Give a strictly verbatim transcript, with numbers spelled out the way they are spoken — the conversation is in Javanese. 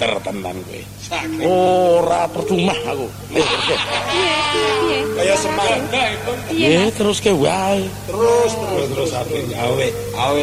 pinter tenan kowe. Ora percuma aku. Piye? Piye? Kaya semana itu. Piye terus ke wae. Terus terus terus ape awe awe